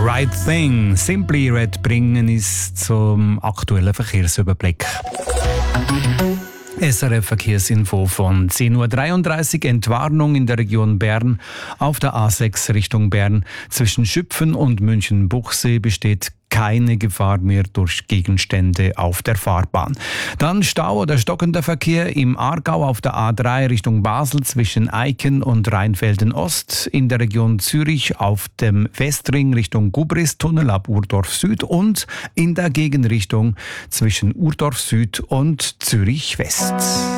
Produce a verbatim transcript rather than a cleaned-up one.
Right Thing, Simply Red bringen uns zum aktuellen Verkehrsüberblick. S R F Verkehrsinfo von zehn Uhr dreiunddreißig. Entwarnung in der Region Bern. Auf der A sechs Richtung Bern zwischen Schüpfen und München-Buchsee besteht keine Gefahr mehr durch Gegenstände auf der Fahrbahn. Dann Stau oder stockender Verkehr im Aargau auf der A drei Richtung Basel zwischen Eiken und Rheinfelden Ost, in der Region Zürich auf dem Westring Richtung Gubristunnel ab Urdorf Süd und in der Gegenrichtung zwischen Urdorf Süd und Zürich West.